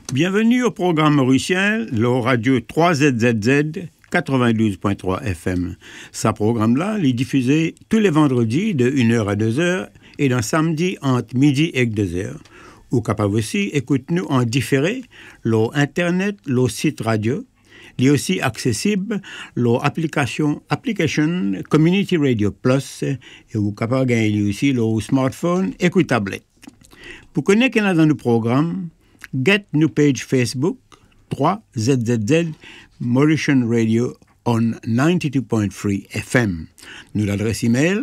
Bienvenue au programme mauricien, le radio 3ZZZ 92.3 FM. Ce programme-là, il est diffusé tous les vendredis de 1h à 2h et dans samedi entre midi et 2h. Ou capable aussi, écoute-nous en différé, leur Internet, leur site radio. Il est aussi accessible leur application Community Radio Plus et vous capable gagner aussi leur smartphone et tablette. Pour connaître dans nos programmes, get nous page Facebook 3ZZZ Mauritian Radio on 92.3 FM. Nous l'adresse email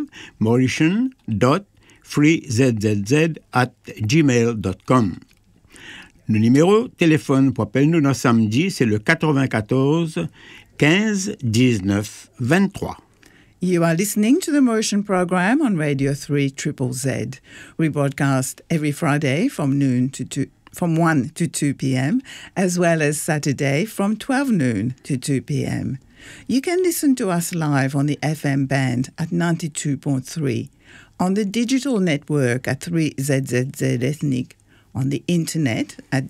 mauritian.freezzz@gmail.com. Le numéro téléphone pour appeler nous dans samedi, c'est le 94 15 19 23. You are listening to the Mauritian program on Radio 3ZZZ. We broadcast every Friday from 1 to 2 p.m., as well as Saturday from 12 noon to 2 p.m. You can listen to us live on the FM band at 92.3, on the digital network at 3ZZZ Ethnic, on the internet at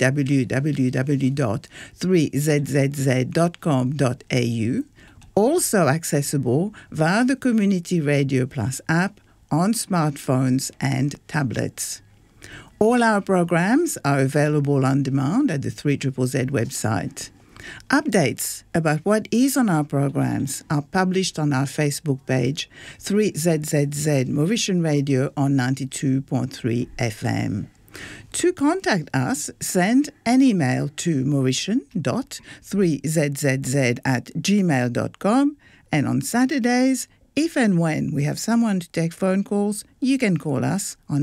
www.3zzz.com.au, also accessible via the Community Radio Plus app on smartphones and tablets. All our programs are available on demand at the 3ZZZ website. Updates about what is on our programs are published on our Facebook page, 3ZZZ Mauritian Radio on 92.3 FM. To contact us, send an email to mauritian.3zzz@gmail.com, and on Saturdays, if and when we have someone to take phone calls, you can call us on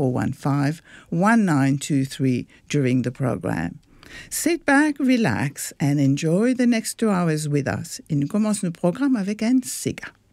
9415-1923 during the program. Sit back, relax, and enjoy the next 2 hours with us. Et nous commençons le programme avec un Sega.